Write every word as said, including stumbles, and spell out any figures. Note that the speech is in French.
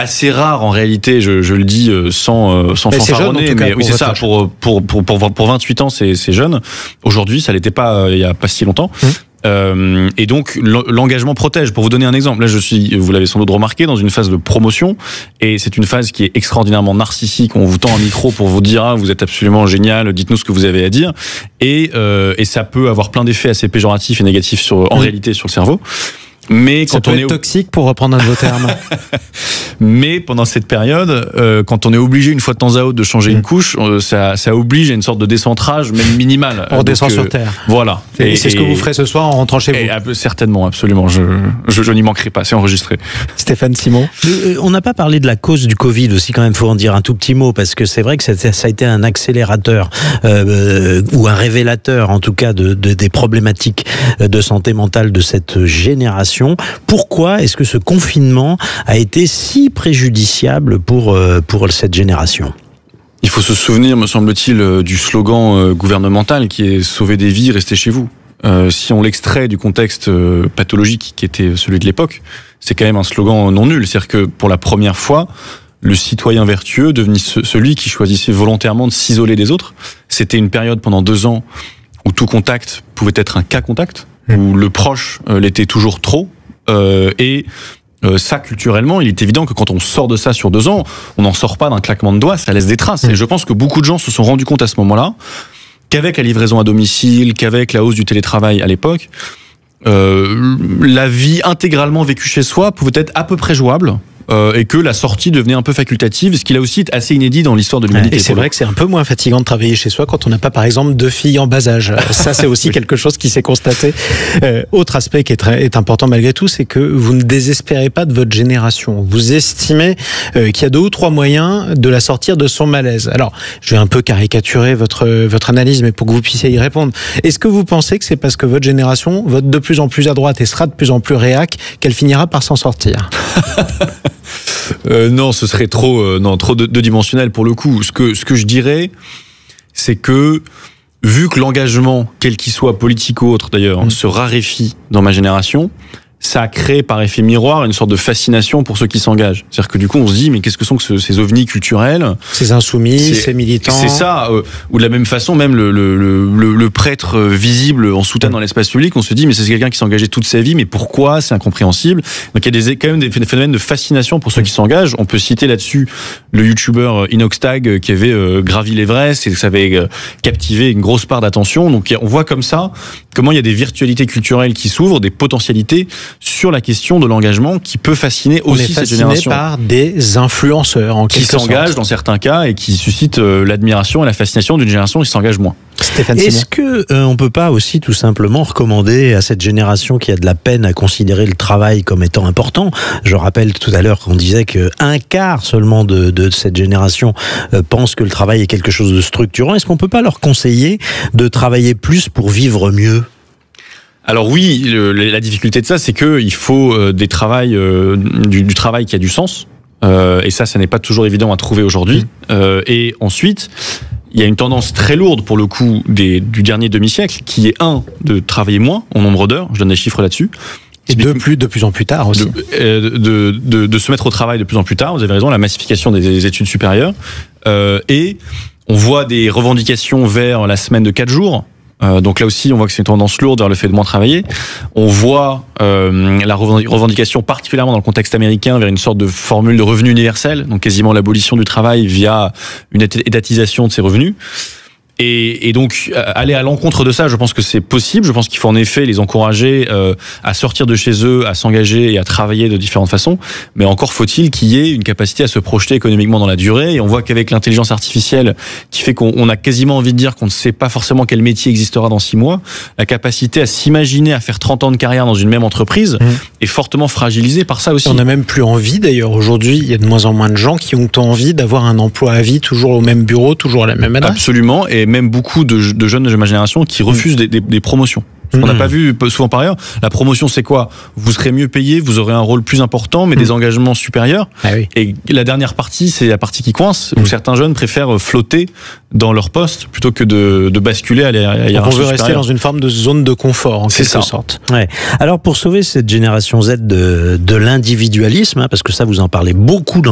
assez rare en réalité, je, je le dis sans, sans fanfaronner, mais oui, c'est ça, pour, pour, pour, pour, pour vingt-huit ans, c'est, c'est jeune. Aujourd'hui, ça l'était pas il y a pas si longtemps. Mmh. Euh, et donc l'engagement protège. Pour vous donner un exemple, là je suis, vous l'avez sans doute remarqué, dans une phase de promotion, et c'est une phase qui est extraordinairement narcissique. On vous tend un micro pour vous dire ah, vous êtes absolument génial, dites-nous ce que vous avez à dire, et, euh, et ça peut avoir plein d'effets assez péjoratifs et négatifs sur, en oui. réalité sur le cerveau. Mais ça quand peut on être est toxique pour reprendre un de vos termes. Mais pendant cette période, euh, quand on est obligé une fois de temps à autre de changer mmh. une couche, euh, ça, ça oblige à une sorte de décentrage, même minimal. On redescend euh, sur terre. Voilà. Et, et c'est ce que vous ferez ce soir en rentrant chez et, vous. Et, certainement, absolument. Je, je, je n'y manquerai pas. C'est enregistré. Stéphane Simon. Euh, on n'a pas parlé de la cause du Covid aussi, quand même. Faut en dire un tout petit mot parce que c'est vrai que ça, ça a été un accélérateur euh, ou un révélateur, en tout cas, de, de des problématiques de santé mentale de cette génération. Pourquoi est-ce que ce confinement a été si préjudiciable pour, pour cette génération ? Il faut se souvenir, me semble-t-il, du slogan gouvernemental qui est « Sauver des vies, restez chez vous ». Euh, si on l'extrait du contexte pathologique qui était celui de l'époque, c'est quand même un slogan non nul. C'est-à-dire que pour la première fois, le citoyen vertueux devenait celui qui choisissait volontairement de s'isoler des autres. C'était une période pendant deux ans où tout contact pouvait être un cas contact, mmh. où le proche l'était toujours trop. Euh, et euh, ça, culturellement, il est évident que quand on sort de ça sur deux ans, on n'en sort pas d'un claquement de doigts, ça laisse des traces. Mmh. Et je pense que beaucoup de gens se sont rendus compte à ce moment-là qu'avec la livraison à domicile, qu'avec la hausse du télétravail à l'époque, euh, la vie intégralement vécue chez soi pouvait être à peu près jouable. Euh, et que la sortie devenait un peu facultative, ce qui là aussi est assez inédit dans l'histoire de l'humanité. Et c'est vrai que c'est un peu moins fatigant de travailler chez soi quand on n'a pas, par exemple, deux filles en bas âge. Ça, c'est aussi oui. quelque chose qui s'est constaté. Euh, autre aspect qui est, très, est important malgré tout, c'est que vous ne désespérez pas de votre génération. Vous estimez euh, qu'il y a deux ou trois moyens de la sortir de son malaise. Alors, je vais un peu caricaturer votre, votre analyse, mais pour que vous puissiez y répondre. Est-ce que vous pensez que c'est parce que votre génération vote de plus en plus à droite et sera de plus en plus réac qu'elle finira par s'en sortir ? Euh, non, ce serait trop, euh, non, trop deux, deux dimensionnel pour le coup. Ce que, ce que je dirais, c'est que vu que l'engagement, quel qu'il soit, politique ou autre d'ailleurs, mmh. se raréfie dans ma génération, ça a créé par effet miroir une sorte de fascination pour ceux qui s'engagent. C'est-à-dire que du coup, on se dit, mais qu'est-ce que sont que ce, ces ovnis culturels ? Ces insoumis, c'est, ces militants. C'est ça. Euh, ou de la même façon, même le, le, le, le prêtre visible en soutane dans l'espace public, on se dit, mais c'est quelqu'un qui s'est engagé toute sa vie, mais pourquoi ? C'est incompréhensible. Donc il y a des, quand même des phénomènes de fascination pour ceux qui s'engagent. On peut citer là-dessus le youtubeur Inoxtag qui avait euh, gravi l'Everest et ça avait euh, captivé une grosse part d'attention. Donc on voit comme ça comment il y a des virtualités culturelles qui s'ouvrent, des potentialités sur la question de l'engagement qui peut fasciner on aussi cette génération. On est fasciné par des influenceurs en qui s'engagent dans certains cas et qui suscitent euh, l'admiration et la fascination d'une génération qui s'engage moins. Stéphane Simon. Est-ce que euh, on peut pas aussi tout simplement recommander à cette génération qui a de la peine à considérer le travail comme étant important ? Je rappelle tout à l'heure qu'on disait que un quart seulement de, de cette génération euh, pense que le travail est quelque chose de structurant. Est-ce qu'on peut pas leur conseiller de travailler plus pour vivre mieux ? Alors oui, le, la difficulté de ça, c'est que il faut euh, des travails, euh, du, du travail qui a du sens, euh, et ça, ça n'est pas toujours évident à trouver aujourd'hui. Mmh. Euh, et ensuite, il y a une tendance très lourde pour le coup des, du dernier demi-siècle, qui est un de travailler moins en nombre d'heures. Je donne des chiffres là-dessus. Et de plus, de plus en plus tard aussi. De, euh, de, de, de se mettre au travail de plus en plus tard. Vous avez raison, la massification des études supérieures, euh, et on voit des revendications vers la semaine de quatre jours. Euh, donc là aussi, on voit que c'est une tendance lourde vers le fait de moins travailler. On voit euh, la revendication, particulièrement dans le contexte américain, vers une sorte de formule de revenu universel, donc quasiment l'abolition du travail via une étatisation de ses revenus. Et, et donc, aller à l'encontre de ça, je pense que c'est possible. Je pense qu'il faut en effet les encourager euh, à sortir de chez eux, à s'engager et à travailler de différentes façons. Mais encore faut-il qu'il y ait une capacité à se projeter économiquement dans la durée. Et on voit qu'avec l'intelligence artificielle, qui fait qu'on a quasiment envie de dire qu'on ne sait pas forcément quel métier existera dans six mois, la capacité à s'imaginer à faire trente ans de carrière dans une même entreprise mmh. est fortement fragilisée par ça aussi. On n'a même plus envie, d'ailleurs, aujourd'hui, il y a de moins en moins de gens qui ont envie d'avoir un emploi à vie, toujours au même bureau, toujours à la même adresse. Absolument. Et même beaucoup de, de jeunes de ma génération qui refusent mmh. des, des, des promotions. Ce qu'on n'a mmh. pas vu souvent par ailleurs. La promotion, c'est quoi ? Vous serez mieux payé, vous aurez un rôle plus important, mais mmh. des engagements supérieurs. Ah oui. Et la dernière partie, c'est la partie qui coince, mmh. où certains jeunes préfèrent flotter dans leur poste plutôt que de, de basculer à la hiérarchie supérieure. On veut rester dans une forme de zone de confort, en c'est quelque ça. sorte. Ouais. Alors, pour sauver cette génération Z de, de l'individualisme, hein, parce que ça, vous en parlez beaucoup dans